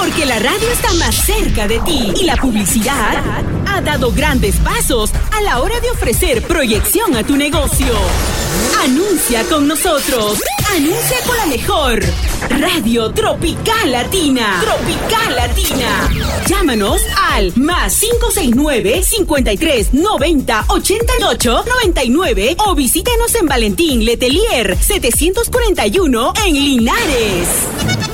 Porque la radio está más cerca de ti y la publicidad ha dado grandes pasos a la hora de ofrecer proyección a tu negocio. Anuncia con nosotros. Anuncia con la mejor Radio Tropical Latina. Tropical Latina. Llámanos al más 569-5390-8899 o visítenos en Valentín Letelier 741 en Linares.